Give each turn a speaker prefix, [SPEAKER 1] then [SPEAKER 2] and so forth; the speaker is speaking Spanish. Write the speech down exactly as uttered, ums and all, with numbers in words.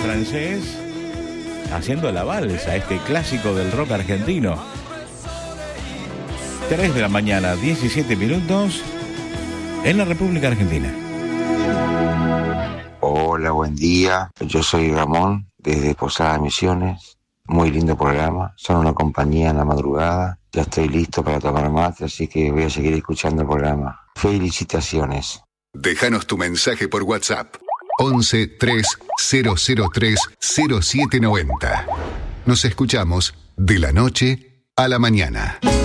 [SPEAKER 1] francés haciendo la balsa, este clásico del rock argentino. tres de la mañana, diecisiete minutos, en la República Argentina.
[SPEAKER 2] Hola, buen día. Yo soy Ramón, desde Posadas Misiones. Muy lindo programa. Son una compañía en la madrugada. Ya estoy listo para tomar mate, así que voy a seguir escuchando el programa. Felicitaciones.
[SPEAKER 3] Déjanos tu mensaje por WhatsApp. once tres cero cero tres cero siete noventa. Nos escuchamos de la noche a la mañana.